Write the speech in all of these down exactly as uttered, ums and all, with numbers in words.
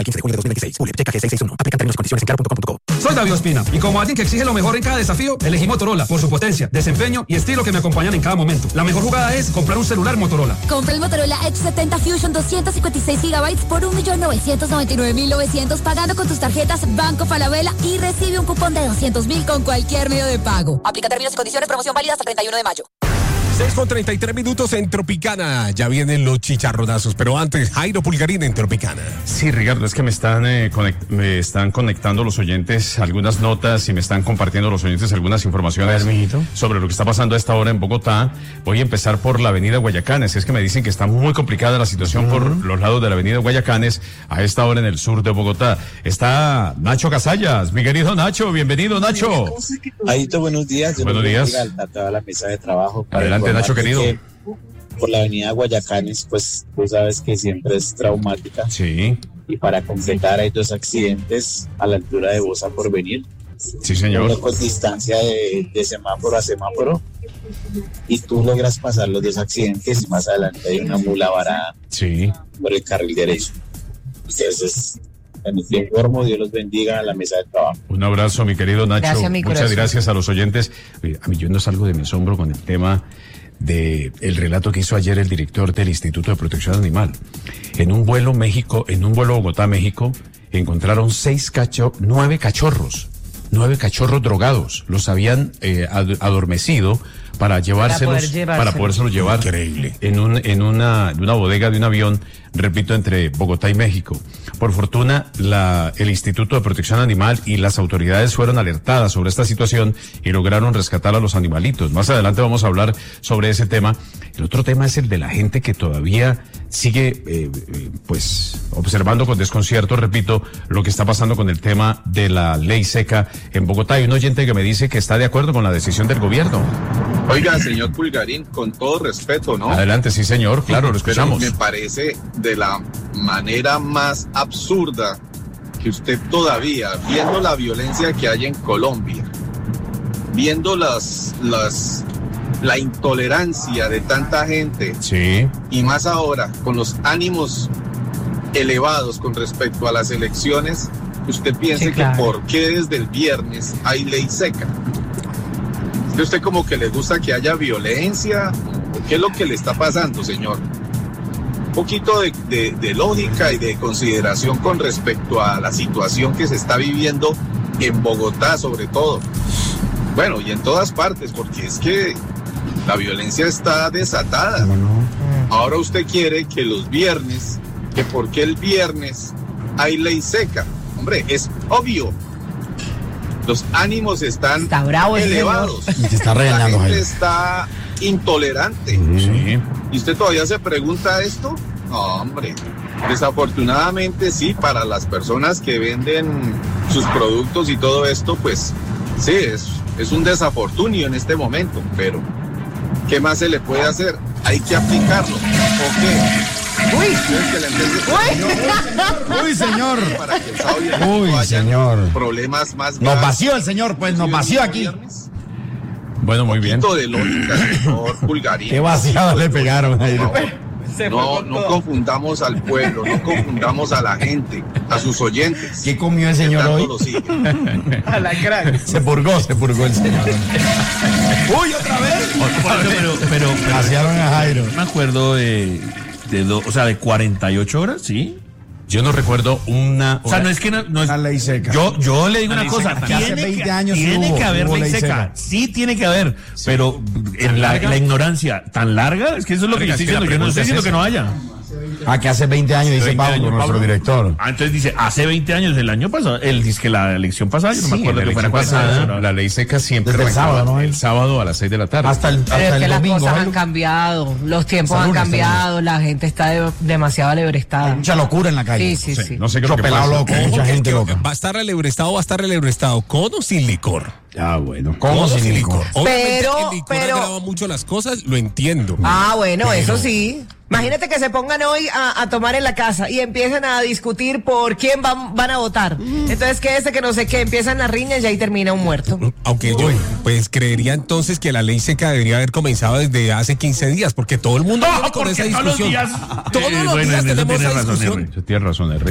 quince de julio de dos mil veintiséis. Julio, checa G seiscientos sesenta y uno. Aplican términos y condiciones en claro punto com punto co. Soy David Ospina y como alguien que exige lo mejor en cada desafío, elegí Motorola por su potencia, desempeño y estilo que me acompañan en cada momento. La mejor jugada es comprar un celular Motorola. Compra el Motorola Edge setenta Fusion doscientos cincuenta y seis gigabytes por un millón novecientos noventa y nueve mil novecientos pagando con tus tarjetas Banco Falabella y recibe un cupón de doscientos mil con cualquier medio de pago. Aplica términos y condiciones, promoción válida hasta el treinta y uno de mayo. seis con treinta y tres minutos en Tropicana. Ya vienen los chicharronazos, pero antes, Jairo Pulgarín en Tropicana. Sí, Ricardo, es que me están, eh, conect- me están conectando los oyentes algunas notas y me están compartiendo los oyentes algunas informaciones sobre lo que está pasando a esta hora en Bogotá. Voy a empezar por la avenida Guayacanes. Es que me dicen que está muy complicada la situación uh-huh. por los lados de la avenida Guayacanes a esta hora en el sur de Bogotá. Está Nacho Casallas. Mi querido Nacho, bienvenido, Nacho. Aito, buenos días. Yo buenos días. A toda la mesa de trabajo. Adelante, Nacho, querido. Por la avenida Guayacanes, pues tú sabes que siempre es traumática. Sí. Y para completar, hay dos accidentes a la altura de Bosa por venir. Sí, señor. Uno con distancia de, de semáforo a semáforo. Y tú logras pasar los dos accidentes y más adelante hay una mula varada. Sí. Por el carril derecho. Entonces, en el tiempo informo, Dios los bendiga a la mesa de trabajo. Un abrazo, mi querido Nacho. Gracias, mi Muchas corazón. gracias a los oyentes. A mí yo no salgo de mi asombro con el tema de el relato que hizo ayer el director del Instituto de Protección Animal. En un vuelo México, en un vuelo Bogotá-México, encontraron seis cacho, nueve cachorros, nueve cachorros drogados. Los habían eh, ad, adormecido para llevárselos, para, poder para podérselos llevar. Increíble. En un, en una, en una bodega de un avión, repito, entre Bogotá y México. Por fortuna, la, el Instituto de Protección Animal y las autoridades fueron alertadas sobre esta situación y lograron rescatar a los animalitos. Más adelante vamos a hablar sobre ese tema. El otro tema es el de la gente que todavía sigue, eh, pues, observando con desconcierto, repito, lo que está pasando con el tema de la ley seca en Bogotá. Hay un oyente que me dice que está de acuerdo con la decisión del gobierno. Oiga, señor Pulgarín, con todo respeto, ¿no? Adelante, sí, señor, claro, lo escuchamos. Pero me parece de la manera más absurda que usted todavía, viendo la violencia que hay en Colombia, viendo las, las, la intolerancia de tanta gente, sí, y más ahora, con los ánimos elevados con respecto a las elecciones, usted piense sí, claro. que por qué desde el viernes hay ley seca. ¿Es que usted como que le gusta que haya violencia? ¿Qué es lo que le está pasando, señor? Un poquito de, de, de lógica y de consideración con respecto a la situación que se está viviendo en Bogotá, sobre todo. Bueno, y en todas partes, porque es que la violencia está desatada. Ahora usted quiere que los viernes, que porque el viernes hay ley seca. Hombre, es obvio. Los ánimos están está bravo, elevados. Se está regañando, la gente está intolerante. Sí. ¿Y usted todavía se pregunta esto? No, hombre. Desafortunadamente sí, para las personas que venden sus productos y todo esto, pues sí, es, es un desafortunio en este momento, pero ¿qué más se le puede hacer? Hay que aplicarlo. ¿O qué? Uy, que le uy, señor. Para que el sábado y el uy, no señor. Problemas más graves. Nos vació el señor, pues, nos vació aquí. Bueno, muy bien. Un poquito de lógica, señor Pulgarín. Qué vaciado le pegaron ahí. No, no confundamos al pueblo, no confundamos a la gente, a sus oyentes. ¿Qué comió el señor hoy? A la crack. Se purgó, se purgó el señor. ¡Uy, otra vez! Pero, pero, pero, vaciaron a Jairo. Me acuerdo de, de do, o sea, de cuarenta y ocho horas, ¿sí? Yo no recuerdo una... O sea, no es que no, no es... Una ley seca. Yo, yo le digo una, una cosa, que hace veinte años tiene hubo, que haber hubo ley, ley seca. seca. Sí tiene que haber, sí. Pero en la, la ignorancia tan larga, es que eso es lo que yo estoy diciendo, yo no estoy diciendo que no haya. Ah, que hace veinte años, dice Pablo, nuestro director. Ah, entonces dice, hace veinte años, el año pasado, él dice que la elección pasada, yo no sí, me acuerdo que fuera pasada, pasada, la ley seca siempre desde el sábado, ¿no? El sábado a las seis de la tarde. Hasta el, hasta Pero es que el las domingo, cosas ¿eh? han cambiado, los tiempos Salud, han cambiado, salud. La gente está de, demasiado alebrestada. Hay mucha locura en la calle. Sí, sí, sí. No sé qué mucho pelado loco, mucha gente loca. ¿Va a estar alebrestado, va a estar alebrestado con o sin licor? Ah, bueno, ¿cómo sin, sin licor? licor? Pero, el licor pero... agrava mucho las cosas, lo entiendo. Ah, bueno, pero... eso sí. Imagínate que se pongan hoy a, a tomar en la casa y empiezan a discutir por quién van, van a votar. Entonces, que ese que no sé qué, empiezan las riñas y ahí termina un muerto. Aunque yo, pues, creería entonces que la ley seca debería haber comenzado desde hace quince días, porque todo el mundo no, viene con esa discusión. Todos los días, todos eh, los bueno, días tenemos esa razón, discusión. Usted tiene razón, R.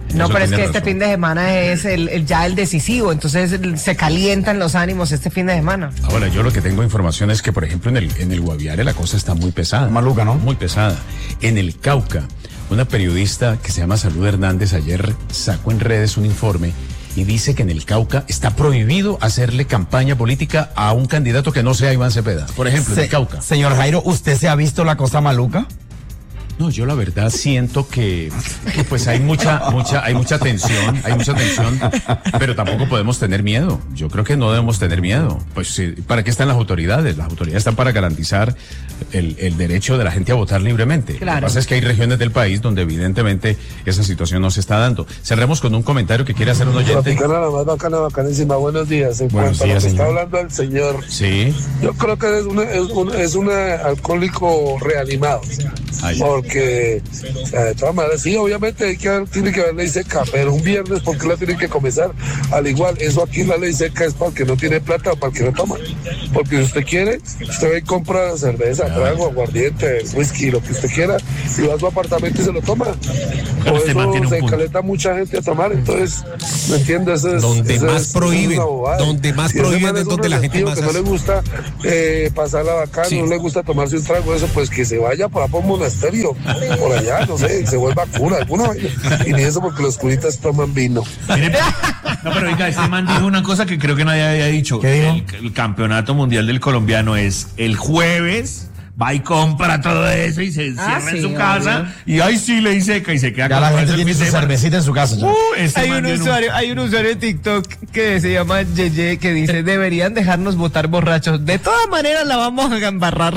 No, Eso pero es tiene que este razón. fin de semana es el, el- ya el decisivo, entonces el- se calientan los ánimos este fin de semana. Ahora, yo lo que tengo información es que, por ejemplo, en el, en el Guaviare la cosa está muy pesada. Maluca, ¿no? Muy pesada. En el Cauca, una periodista que se llama Salud Hernández ayer sacó en redes un informe y dice que en el Cauca está prohibido hacerle campaña política a un candidato que no sea Iván Cepeda. Por ejemplo, en el Se- Cauca. Señor Jairo, ¿usted se ha visto la cosa maluca? No, yo la verdad siento que, que, pues hay mucha, mucha, hay mucha tensión, hay mucha tensión, pero tampoco podemos tener miedo. Yo creo que no debemos tener miedo. Pues sí, ¿para qué están las autoridades? Las autoridades están para garantizar el, el derecho de la gente a votar libremente. Lo Claro. que pasa es que hay regiones del país donde evidentemente esa situación no se está dando. Cerremos con un comentario que quiere hacer un oyente. Tropicana, la más bacana, bacanísima. Buenos días. En Buenos cuanto a días, lo que está señor. hablando el señor, Sí. yo creo que es un es un, es un alcohólico reanimado. Ay. Porque, o sea, de todas maneras, sí, obviamente hay que, tiene que haber ley seca, pero un viernes, ¿por qué la tienen que comenzar? Al igual, eso aquí la ley seca es para el que no tiene plata o para el que no toma. Porque si usted quiere, usted va y compra cerveza, trago, aguardiente, whisky, lo que usted quiera, y va a su apartamento y se lo toma. Pero Por usted mantiene eso un se punto. caleta mucha gente a tomar, entonces, ¿me entiendes? Eso es- Donde eso más es- eso prohíben, es una bobada. donde más Si ese prohíben man es un donde la gente resentido más que no hace. le gusta eh, pasarla bacán, Sí. no le gusta tomarse un trago, eso, pues que se vaya por, por un monasterio, por allá, no sé, se vuelva cura, alguna vaina. Y ni eso porque los curitas toman vino. Mire, no, pero oiga, este man dijo una cosa que creo que nadie había dicho. ¿Qué dijo? El, el campeonato mundial del colombiano es el jueves. Va y compra todo eso y se encierra Ah, en sí, su casa. Y ahí sí le dice que y se queda Ya la con gente eso el tiene fin su de semana. cervecita en su casa. ya. Uh, este Hay man un, dio en usuario, hay un usuario de TikTok que se llama Yeye que dice, deberían dejarnos votar borrachos. De todas maneras la vamos a embarrar.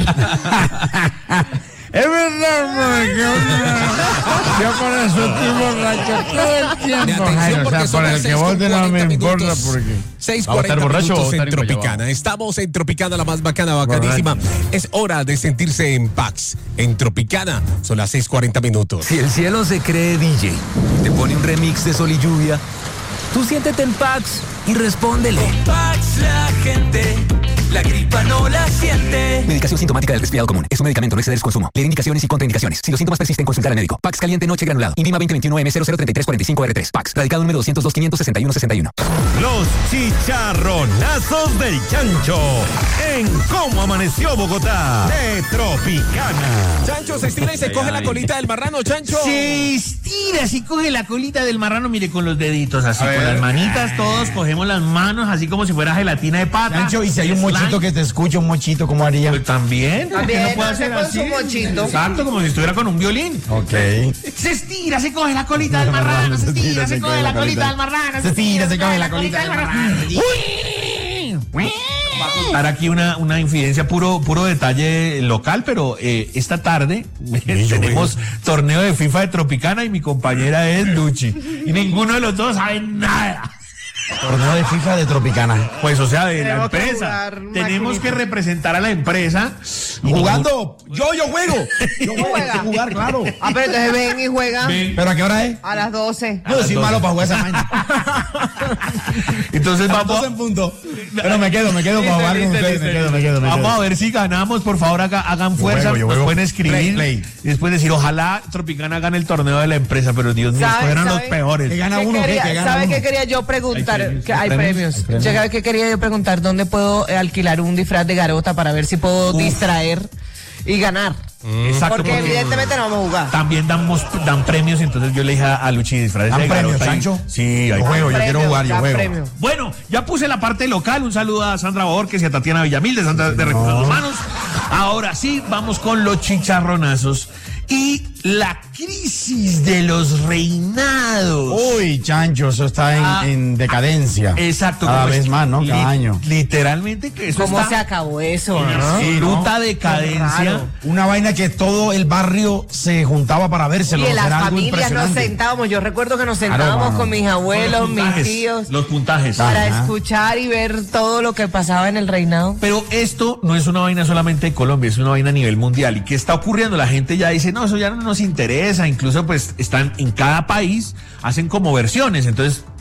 Es verdad, man, que yo por eso estoy borracho todo el De tiempo. atención, Jairo, o porque sea, son por las el que seis con vote no cuarenta me importa minutos. porque... seis ¿Va a votar cuarenta borracho o va a minutos en votar en Tropicana. Estamos en Tropicana, la más bacana, bacanísima. Es hora de sentirse en Pax. En Tropicana son las seis cuarenta minutos. Si el cielo se cree D J, te pone un remix de Sol y Lluvia, tú siéntete en Pax y respóndele. Pax la gente, la gripa no la siente. Medicación sintomática del resfriado común. Es un medicamento, no exceder su consumo. Leer indicaciones y contraindicaciones. Si los síntomas persisten, consultar al médico. Pax caliente noche granulado. Invima veinte veintiuno M cero cero treinta y tres cuarenta y cinco R tres. Pax. Radicado número doscientos dos, quinientos sesenta y uno sesenta y uno. Los chicharronazos del chancho en Cómo Amaneció Bogotá de Tropicana. Chancho se estira y se coge la colita del marrano, Chancho. Se estira, así coge la colita del marrano, mire, con los deditos, así, con las manitas, todos cogemos las manos, así como si fuera gelatina de pata. Chancho, y si hay un mochito que te escucha, un mochito, ¿cómo haría? Pues también, ¿por qué También, no puede hace hacer con así? su mochito. Exacto, como si estuviera con un violín. Ok. Se estira, se coge la colita del marrano, se estira, se coge la colita del marrano, Se estira, se coge la colita del marrano. Va a contar aquí una, una infidencia, puro, puro detalle local, pero eh, esta tarde tenemos torneo de FIFA de Tropicana y mi compañera es Luchi. Y ninguno de los dos sabe nada. Torneo de FIFA de Tropicana. Pues, o sea, de la Tenemos que empresa. jugar, Tenemos maquinita. que representar a la empresa. Y Jugando, yo, yo juego. Yo juego, hay que Juega. jugar, claro. Ah, pero entonces ven y juega Ven. ¿Pero a qué hora es? a las doce. No, soy malo para jugar esa vaina. Entonces A las vamos, doce en punto. Pero me quedo, me quedo para jugar con listo, ustedes. listo, Me quedo, me quedo, me vamos quedo. a ver si ganamos. Por favor, haga- hagan fuerza. juego, yo Nos juego. pueden escribir. Play, play. Y después decir, ojalá Tropicana gane el torneo de la empresa. Pero Dios mío, ¿Sabe- escogieron los sabe? peores. Que gana ¿Qué uno, ¿qué? quería- Que gana ¿Sabe uno. qué quería yo preguntar? Hay premios, Que hay hay premios, premios. hay premios. ¿Sabe qué quería yo preguntar? ¿Dónde puedo eh, alquilar un disfraz de garota para ver si puedo distraer y ganar? Exacto. Porque evidentemente no vamos a jugar. También damos, dan premios, entonces yo le dije a, a Luchi disfraces ¿Dan de premios, garota y- Sancho? Sí, hay Yo juego, yo Premio, quiero jugar, yo da juego. premio. Bueno, ya puse la parte local. Un saludo a Sandra Borges y a Tatiana Villamil de Santa de Recursos Humanos. Ahora sí, vamos con los chicharronazos y la crisis de los reinados. Uy, Chancho, eso está en, Ah, en decadencia. Exacto. Cada como vez es- más, ¿no? Cada li- año. Literalmente que eso ¿Cómo está se acabó eso? en no? absoluta Qué decadencia. raro. Una vaina que todo el barrio se juntaba para vérselo. Y en las era algo familias nos impresionante. sentábamos. Yo recuerdo que nos Claro, sentábamos mano. con mis abuelos, Los mis puntajes, tíos, Los puntajes. para Ajá. escuchar y ver todo lo que pasaba en el reinado. Pero esto no es una vaina solamente de Colombia, es una vaina a nivel mundial. ¿Y qué está ocurriendo? La gente ya dice, no, eso ya no nos interesa. Incluso pues están en cada país, hacen como versiones. Entonces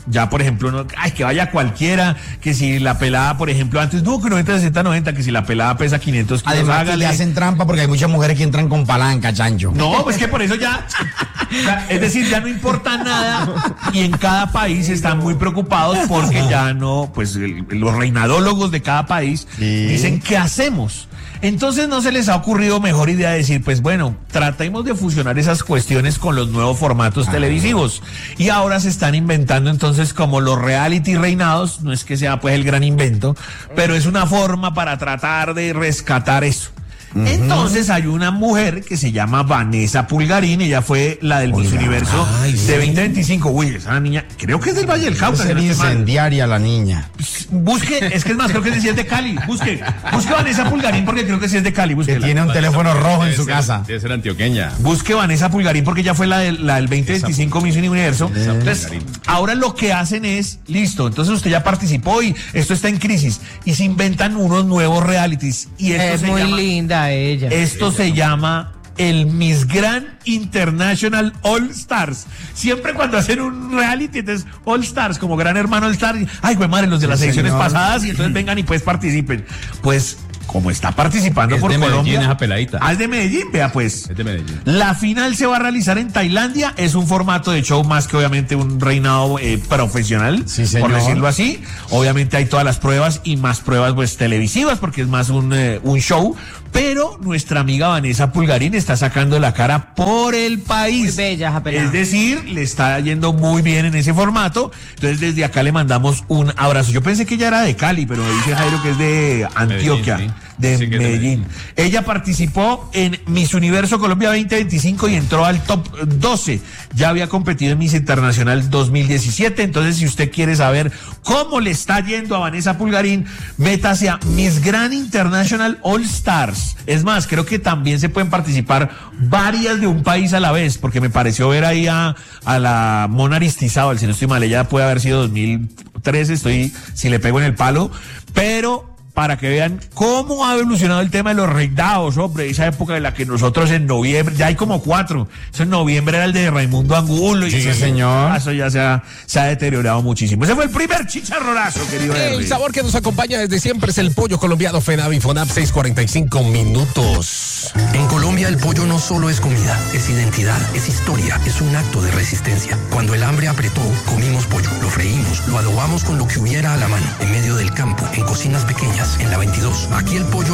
ya por ejemplo, no, ay, que vaya cualquiera, que si la pelada, por ejemplo, antes, no, que noventa, sesenta, noventa, que si la pelada pesa quinientos kilos, además hágale. le hacen trampa porque hay muchas mujeres que entran con palanca, chancho. No, pues que por eso ya, ya, es decir, ya no importa nada y en cada país están muy preocupados porque ya no, pues el, los reinadólogos de cada país sí. dicen, ¿qué hacemos? Entonces no se les ha ocurrido mejor idea de decir, pues bueno, tratemos de fusionar esas cuestiones con los nuevos formatos ah. televisivos. Y ahora se están inventando entonces como los reality reinados, no es que sea pues el gran invento, pero es una forma para tratar de rescatar eso. Uh-huh. Entonces hay una mujer que se llama Vanessa Pulgarín, ella fue la del Miss Oiga, Universo ay, de veinte veinticinco. Uy, esa niña, creo que es del Valle del Cauca. Es incendiaria la niña. Busque, es que es más, creo que sí es de Cali. Busque, busque Vanessa Pulgarín porque creo que sí es de Cali. Que tiene un Vanessa teléfono rojo en su ser, casa. Debe ser antioqueña. Busque Vanessa Pulgarín porque ella fue la del, la del veinte veinticinco Miss Universo. Entonces, ahora lo que hacen es, listo, entonces usted ya participó y esto está en crisis. Y se inventan unos nuevos realities. Y esto es se muy llama, linda ella. Esto ella. se llama el Miss Grand International All Stars. Siempre cuando hacen un reality, entonces All Stars, como Gran Hermano All Stars. Ay, güey, madre, los de las sí, ediciones señor. pasadas, y entonces vengan y pues participen. Pues, como está participando es por de Colombia. Medellín, esa peladita. Ah, es de Medellín, vea pues. Es de Medellín. La final se va a realizar en Tailandia. Es un formato de show más que obviamente un reinado eh, profesional, sí, señor. por decirlo así. Obviamente hay todas las pruebas y más pruebas pues televisivas porque es más un, eh, un show. Pero nuestra amiga Vanessa Pulgarín está sacando la cara por el país. Muy bella, es decir, le está yendo muy bien en ese formato. Entonces desde acá le mandamos un abrazo. Yo pensé que ella era de Cali, pero me dice Jairo que es de Antioquia. Medellín, sí. De sí, Medellín. Medellín. Ella participó en Miss Universo Colombia veinte veinticinco y entró al top doce. Ya había competido en Miss Internacional dos mil diecisiete. Entonces, si usted quiere saber cómo le está yendo a Vanessa Pulgarín, métase a Miss Grand International All Stars. Es más, creo que también se pueden participar varias de un país a la vez, porque me pareció ver ahí a, a la Mona Aristizábal, si no estoy mal, ella puede haber sido dos mil trece, estoy, si le pego en el palo, pero para que vean cómo ha evolucionado el tema de los reinados, hombre, esa época de la que nosotros en noviembre, ya hay como cuatro, eso en noviembre era el de Raimundo Angulo. Y sí, eso, señor. Eso ya se ha, se ha deteriorado muchísimo. Ese fue el primer chicharronazo, querido El Henry. sabor que nos acompaña desde siempre es el pollo colombiano FENAVI FONAP, seis cuarenta y cinco minutos. En Colombia el pollo no solo es comida, es identidad, es historia, es un acto de resistencia. Cuando el hambre apretó, comimos pollo, lo freímos, lo adobamos con lo que hubiera a la mano, en medio del campo, en cocinas pequeñas, en la veintidós. Aquí el pollo